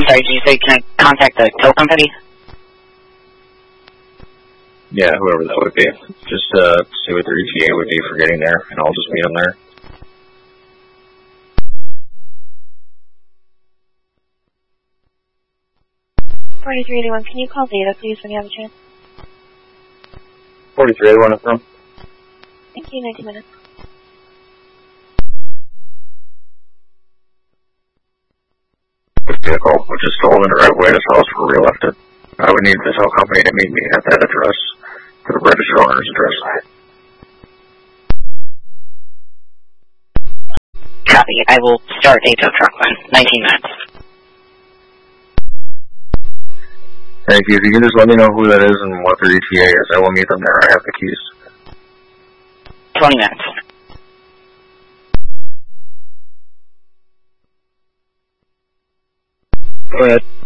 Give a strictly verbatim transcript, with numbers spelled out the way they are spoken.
sorry, did you say can I contact the tow company? Yeah, whoever that would be. Just uh, see what their E T A would be for getting there, and I'll just meet them there. forty-three eighty-one, can you call Data, please, when you have a chance? forty-three eighty-one is from. Thank you, nineteen minutes. This vehicle, which is stolen the right way to tell us where we left it. I would need the tow company to meet me at that address, to the registered owner's address. Copy. I will start a tow truck then. nineteen minutes. Thank you. If you can just let me know who that is and what their E T A is, I will meet them there. I have the keys. twenty minutes. Go ahead.